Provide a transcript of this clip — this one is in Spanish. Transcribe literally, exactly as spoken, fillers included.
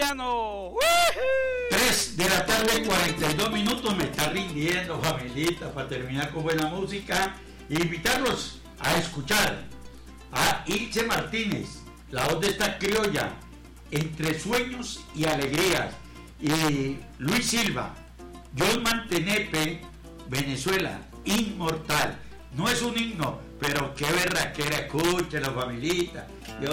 colombiano. tres de la tarde, cuarenta y dos minutos. Me está rindiendo, familita, para terminar con buena música. E invitarlos a escuchar a Ilse Martínez, la voz de esta criolla, entre sueños y alegrías. Y Luis Silva, John Mantenepe, Venezuela, inmortal. No es un himno, pero qué berraquera, escúchelo, familita. Yo